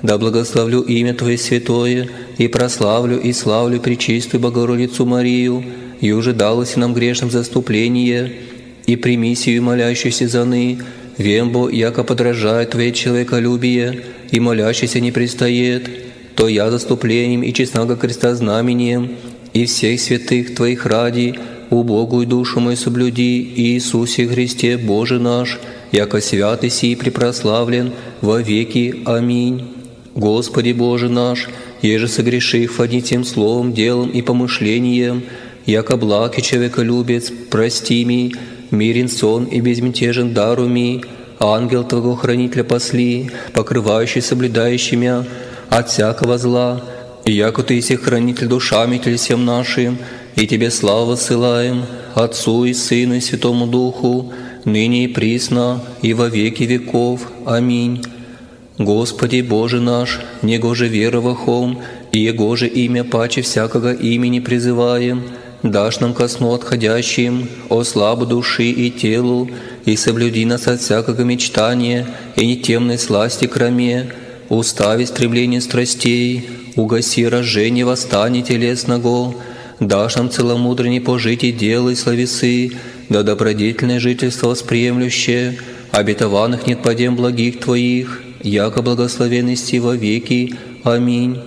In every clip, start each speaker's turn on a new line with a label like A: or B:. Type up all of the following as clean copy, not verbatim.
A: да благословлю имя Твое святое, и прославлю и славлю Пречистую Богородицу Марию, и уже далось нам грешным заступление, и прими сию молящуюся заны, вембо, яко подражает Твое человеколюбие, и молящийся не пристает, то я заступлением и честного креста знамением, и всех святых Твоих ради, убогую душу мою соблюди, Иисусе Христе, Боже наш, яко святый сий препрославлен во веки. Аминь. Господи Боже наш, еже согрешив одним словом, делом и помышлением, яко благ и человеколюбец, прости ми, мирен сон и безмятежен дару ми, ангел Твоего хранителя посли, покрывающий соблюдающий мя от всякого зла, и яко Ты есть хранитель душами телесем нашим, и Тебе славу ссылаем, Отцу и Сыну и Святому Духу, ныне и присно, и во веки веков. Аминь. Господи Боже наш, негоже веровахом, и Егоже имя паче всякого имени призываем, дашь нам ко сну отходящим, о слабу души и телу, и соблюди нас от всякого мечтания и нетемной сласти краме, устави стремление страстей, угаси рождение восстания телесного, дашь нам целомудренне пожить и делай словесы, да добродетельное жительство восприемлющее, обетованных нет подем благих Твоих, яко благословенности во веки. Аминь.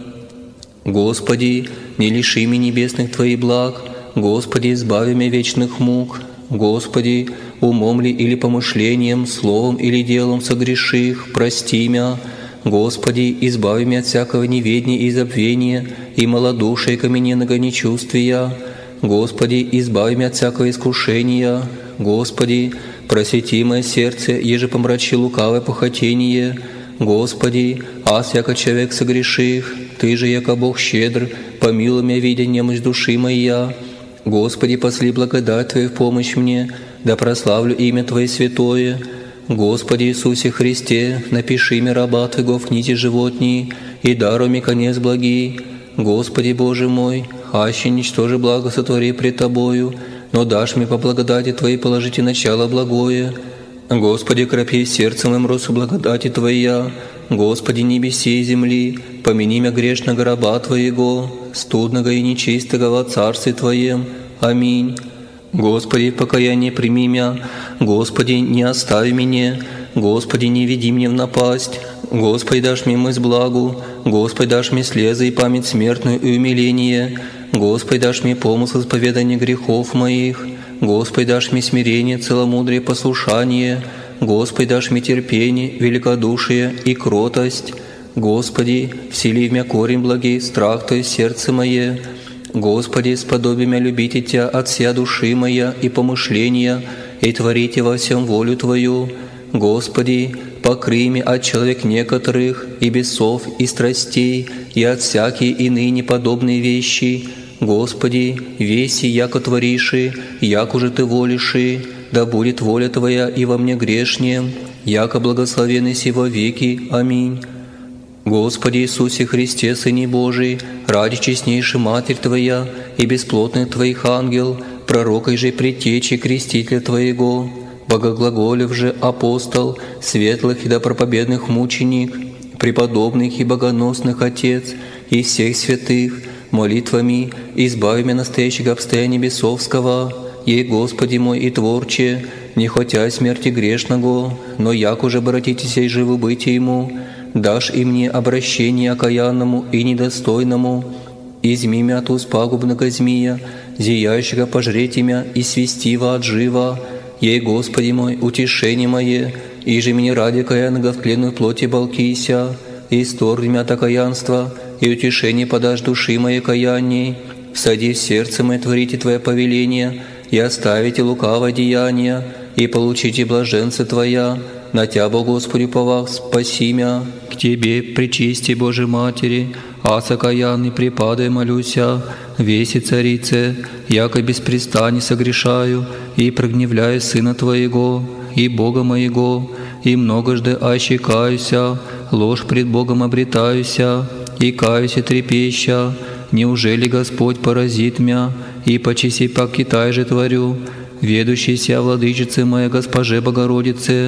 A: Господи, не лиши меня небесных Твоих благ, Господи, избави меня вечных мук, Господи, умом ли или помышлением, словом или делом согреших, прости меня, Господи, избави меня от всякого неведения и забвения, и малодушия камененного нечувствия, Господи, избави меня от всякого искушения, Господи, просвети мое сердце, еже помрачи лукавое похотение, Господи, аз яко человек согреших, Ты же, яко Бог щедр, помилуй меня, видя немощь души моя. Господи, посли благодать Твою в помощь мне, да прославлю имя Твое святое. Господи Иисусе Христе, напиши мне раба Твоего в книге животней, и даруй мне конец благий. Господи Боже мой, аще ничтоже благо сотвори пред Тобою, но дашь мне по благодати Твоей положите начало благое. Господи, крепи сердцем моим росу благодати Твоя, Господи, небеси и земли, помяни меня грешного раба Твоего, студного и нечистого во Царстве Твоем. Аминь. Господи, в покаяние прими меня, Господи, не остави меня, Господи, не веди мне в напасть, Господи, дашь мне мысль благу, Господи, дашь мне слезы и память смертную и умиление, Господи, дашь мне помысл исповедания грехов моих, Господи, дашь мне смирение, целомудрие, послушание, Господи, дашь мне терпение, великодушие и кротость, Господи, всели в меня корень благий, страх Твой сердце мое, Господи, сподоби меня любить Тебя от вся души моя и помышления, и творите во всем волю Твою. Господи, покрый меня от человек некоторых, и бесов, и страстей, и от всякие иные неподобные вещи. Господи, веси, яко твориши, яко же Ты волиши, да будет воля Твоя и во мне грешнем, яко благословенный си во веки. Аминь. Господи Иисусе Христе, Сыне Божий, ради честнейшей Матерь Твоя и бесплотных Твоих ангел, пророкой же предтечи крестителя Твоего, богоглаголев же апостол, светлых и допроповедных мученик, преподобных и богоносных Отец и всех святых, молитвами избави меня настоящего обстояния бесовского, ей, Господи мой и Творче, не хотя смерти грешного, но як уже обратитесь и живы быть Ему, дашь и мне обращение окаянному и недостойному, изми мя от уст пагубного змея, зияющего пожрете мя и свистива от жива, ей, Господи мой, утешение мое, и же мне ради каянного в тленную плоти балкися, и исторгни мя от окаянства, и утешение подашь души моей каянней, всади в сердце мое творите Твое повеление, и оставите лукавое деяние, и получите блаженство Твоя, на Тя, Бо Господи, повах, спаси мя. К Тебе, пречисти Божией Матери, ас окаянный припадай молюся, веси царице, яко беспрестанно согрешаю, и прогневляю Сына Твоего, и Бога моего, и многожды аще каюся, ложь пред Богом обретаюся, и каюся трепеща, неужели Господь поразит мя, и почеси покитай же творю, ведущийся владычице моя Госпоже Богородице,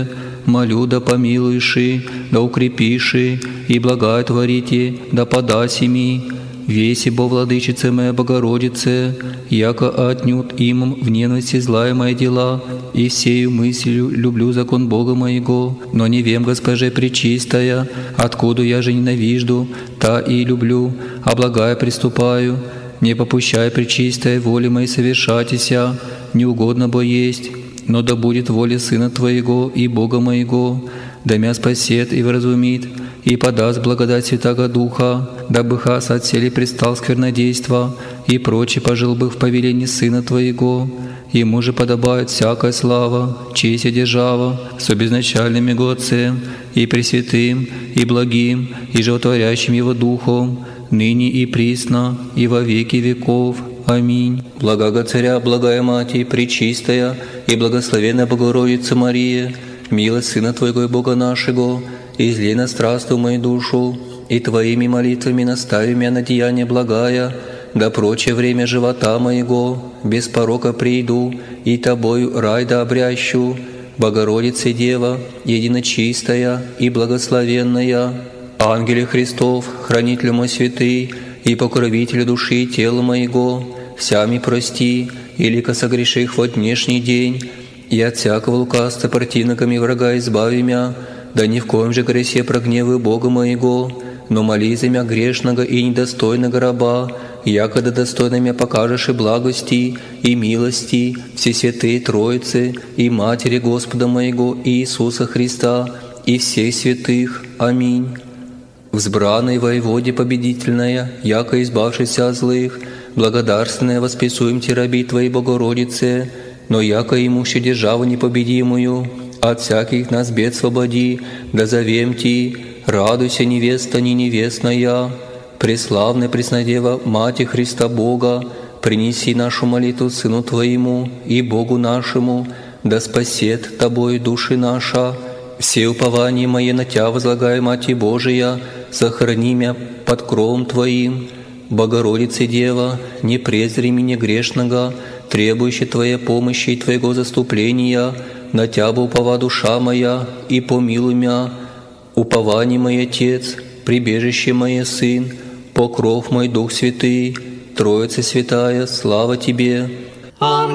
A: молю, да помилуйши, да укрепиши, и благая творите, да подаси ми. Веси, бо владычице моя Богородице, яко отнюдь им в ненависти злая мои дела, и всею мыслью люблю закон Бога моего, но не вем, Госпоже Пречистая, откуда я же ненавижду, та и люблю, а благая приступаю. Не попущай, Пречистая, воли моей совершатися, не угодно бо есть, но да будет воля Сына Твоего и Бога моего, да мя спасет и вразумит, и подаст благодать Святаго Духа, дабы хас отсели предстал сквернодейства, и проче пожил бы в повелении Сына Твоего. Ему же подобает всякая слава, честь и держава, с обезначальным Его Отцем, и Пресвятым, и Благим, и Животворящим Его Духом, ныне и присно, и во веки веков. Аминь. Благого Царя, благая Мать, Пречистая, и благословенная Богородица Мария, милость Сына Твоего и Бога нашего, излей на страстную мою душу, и Твоими молитвами настави меня на деяние благая, да прочее время живота моего, без порока приду, и Тобою рай да обрящу, Богородица Дева, единочистая и благословенная, ангеле Христов, хранителю мой святый, и покровителю души и тела моего, всями прости, илико согреших во днешний день, и от всякого лукавства противниками врага избави мя, да ни в коем же гресе прогневы Бога моего, но моли за мя грешного и недостойного раба, якогда достойно мя покажешь и благости, и милости, все святые Троицы, и Матери Господа моего Иисуса Христа, и всех святых. Аминь. Взбранной воеводе победительная, яко избавшийся от злых, благодарственная восписуем те раби Твоей Богородице, но яко имущи державу непобедимую, от всяких нас бед свободи, да зовем Ти, радуйся, невеста не невестная, преславная Преснодева, Мати Христа Бога, принеси нашу молитву Сыну Твоему и Богу нашему, да спасет Тобой души наша. Все упования мои на Тя возлагаю, Мати Божия, сохрани мя под кровом Твоим. Богородице Дева, не презри меня грешного, требующий Твоей помощи и Твоего заступления, на Тя бы упова душа моя, и помилуй мя. Упование мой Отец, прибежище мое Сын, покров мой Дух Святый, Троица Святая, слава Тебе.